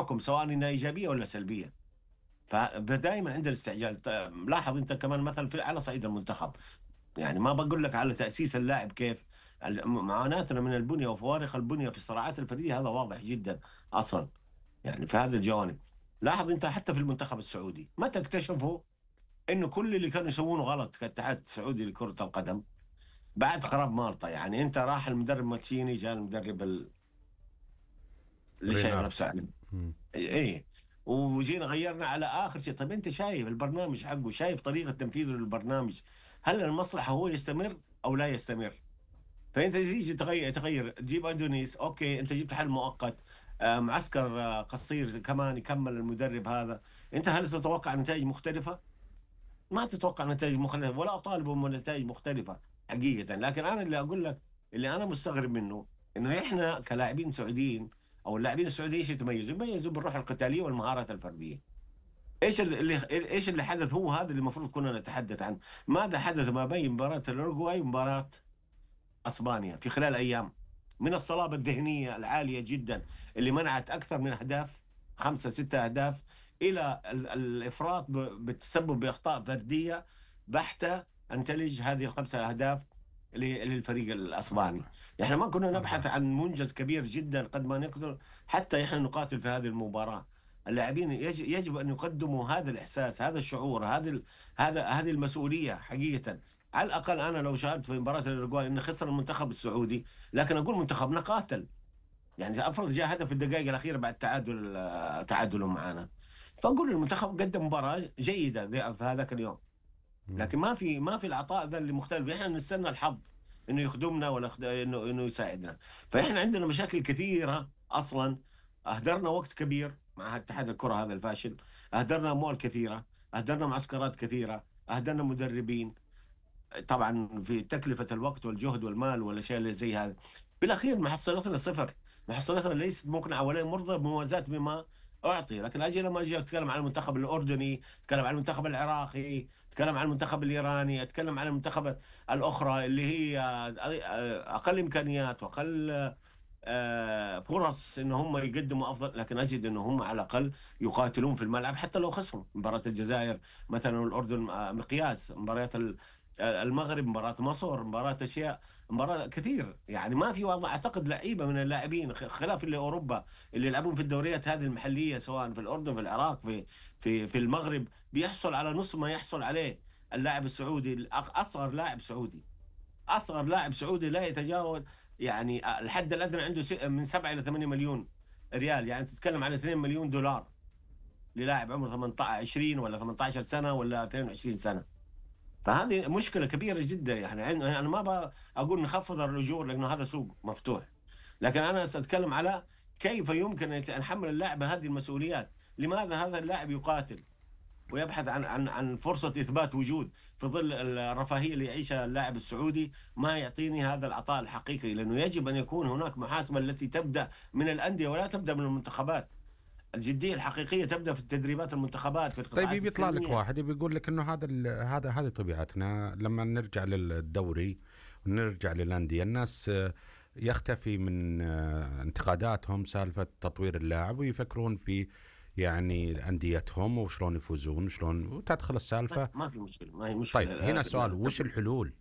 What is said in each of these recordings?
الحكم، سواء انها ايجابيه ولا سلبيه. فدائما عندنا استعجال. لاحظ انت كمان مثلا في على صعيد المنتخب، يعني ما بقول لك على تاسيس اللاعب كيف، معاناتنا من البنيه وفوارق البنيه في الصراعات الفرديه هذا واضح جدا اصلا. يعني في هذه الجوانب، لاحظ انت حتى في المنتخب السعودي متى اكتشفوا انه كل اللي كانوا يسوونه غلط كاتحاد السعودي لكره القدم؟ بعد خراب مالطا. يعني انت راح المدرب ماتشيني، جاء المدرب اللي شايف رينارد. نفسه علم. مم. ايه. وجينا غيرنا على اخر شيء. طيب انت شايف البرنامج حقه، شايف طريقه تنفيذه للبرنامج، هل المصلحه هو يستمر او لا يستمر؟ فانت تيجي تغير تجيب ادونيس، اوكي انت جبت حل مؤقت، معسكر قصير كمان يكمل المدرب هذا. انت هل تتوقع نتائج مختلفه؟ ما تتوقع نتائج مختلفه، ولا اطالب بنتائج مختلفه حقيقه. لكن انا اللي اقول لك، اللي انا مستغرب منه، انه احنا كلاعبين سعوديين او اللاعبين السعوديين ايش يتميزوا بالروح القتاليه والمهارات الفرديه. ايش اللي حدث؟ هو هذا اللي المفروض كنا نتحدث عنه. ماذا حدث ما بين مباراه الاورجواي ومباراه اسبانيا في خلال ايام؟ من الصلابه الذهنيه العاليه جدا اللي منعت اكثر من اهداف، 5 6 اهداف، الى الافراط بالتسبب باخطاء فرديه بحته ان تلج هذه ال5 اهداف للفريق الاسباني. احنا ما كنا نبحث أربعة. عن منجز كبير جدا قد ما نقدر حتى احنا نقاتل في هذه المباراه. اللاعبين يجب ان يقدموا هذا الاحساس، هذا الشعور، هذه المسؤوليه حقيقه. على الاقل انا لو شاهدت في مباراه الاورجواي انه خسر المنتخب السعودي، لكن اقول منتخبنا قاتل. يعني افرض جاء هدف في الدقائق الاخيره بعد تعادلهم معنا، فاقول المنتخب قدم مباراه جيده في هذاك اليوم. مم. لكن ما في العطاء ذا اللي مختلف. احنا نستنى الحظ انه يخدمنا ولا انه يساعدنا. فاحنا عندنا مشاكل كثيره اصلا. اهدرنا وقت كبير مع اتحاد الكره هذا الفاشل، اهدرنا اموال كثيره، اهدرنا معسكرات كثيره، اهدرنا مدربين. طبعا في تكلفة الوقت والجهد والمال والأشياء اللي زي هذا. بالأخير محصلتنا صفر، محصلتنا ليست مقنعة ولا مرضى بموازاة بما أعطي. لكن أجي لما أجي أتكلم عن المنتخب الأردني، أتكلم عن المنتخب العراقي، أتكلم عن المنتخب الإيراني، أتكلم عن المنتخبات الأخرى اللي هي أقل إمكانيات وأقل فرص ان هم يقدموا افضل، لكن اجد ان هم على الاقل يقاتلون في الملعب حتى لو خسروا. مباراه الجزائر مثلا والاردن مقياس، مباريات المغرب، مباراه مصر، مباراه اشياء، مباراه كثير. يعني ما في وضع اعتقد لعيبه من اللاعبين خلاف اللي اوروبا اللي يلعبون في الدوريات هذه المحليه، سواء في الاردن، في العراق، في المغرب، بيحصل على نص ما يحصل عليه اللاعب السعودي. اصغر لاعب سعودي، اصغر لاعب سعودي لا يتجاوز، يعني الحد الادنى عنده من 7 الى 8 مليون ريال. يعني تتكلم على 2 مليون دولار للاعب عمره 18 20 ولا 18 سنه ولا 22 سنه. فهذه مشكله كبيره جدا. يعني انا ما اقول نخفض الاجور لانه هذا سوق مفتوح، لكن انا ساتكلم على كيف يمكن ان نحمل اللاعب هذه المسؤوليات. لماذا هذا اللاعب يقاتل ويبحث عن فرصة إثبات وجود في ظل الرفاهية اللي يعيشها اللاعب السعودي؟ ما يعطيني هذا العطاء الحقيقي، لأنه يجب أن يكون هناك محاسبة التي تبدأ من الأندية ولا تبدأ من المنتخبات. الجدية الحقيقية تبدأ في التدريبات، المنتخبات، في طيب القطاعات بيطلع لك السنية. واحد بيقول لك انه هذه طبيعتنا لما نرجع للدوري ونرجع للانديه، الناس يختفي من انتقاداتهم سالفه تطوير اللاعب ويفكرون في يعني انديتهم وشلون يفوزون وشلون وتدخل السالفه. ما في مشكلة، ما هي طيب مشكلة. هنا السؤال، وش الحلول؟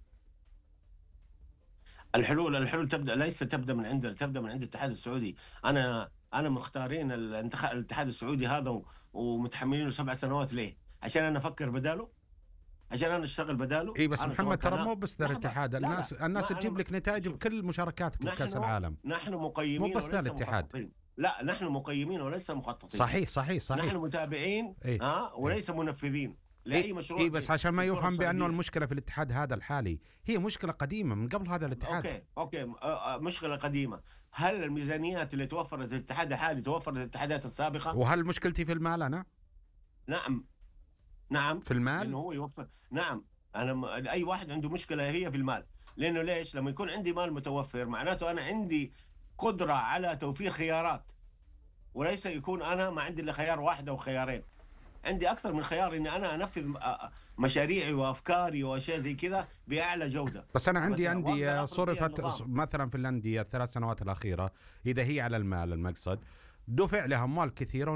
الحلول تبدأ، ليس تبدأ من عندنا، تبدأ من عند الاتحاد السعودي. أنا مختارين الاتحاد السعودي هذا ومتحملينه 7 سنوات ليه؟ عشان أنا أفكر بداله؟ عشان انا اشتغل بداله اي بس انا سواء محمد ترى كان. مو بس ذا لحظه، الاتحاد، لا لا، الناس ما تجيب انا لك نتائج شوف. بكل مشاركاتك بكأس نحن العالم. نحن مو مقيمين بس ذا وليس الاتحاد. مخططين. لا، نحن مقيمين وليس مخططين. صحيح صحيح نحن صحيح. متابعين اي اي وليس منفذين اي لاي مشروع اي بس عشان ما في الكره يفهم بأنه السعوديه. المشكلة في الاتحاد هذا الحالي، هي مشكلة قديمة من قبل هذا الاتحاد. اوكي مشكله قديمه. هل الميزانيات اللي توفرت الاتحاد الحالي توفرت الاتحادات السابقه؟ وهل مشكلتي في المال أنا؟ نعم. نعم. في المال. لانه هو يوفر. نعم. اي واحد عنده مشكله هي في المال. لانه ليش؟ لما يكون عندي مال متوفر معناته انا عندي قدره على توفير خيارات، وليس يكون انا ما عندي الا خيار واحد او خيارين. عندي اكثر من خيار اني انا انفذ مشاريعي وافكاري واشياء زي كذا باعلى جوده. بس أنا عندي مثلا واقدر أندية افرض فيها صرفت النظام. مثلا في الأندية ال3 سنوات الأخيرة، إذا هي على المال المقصد، دفع لها أموال كثيرة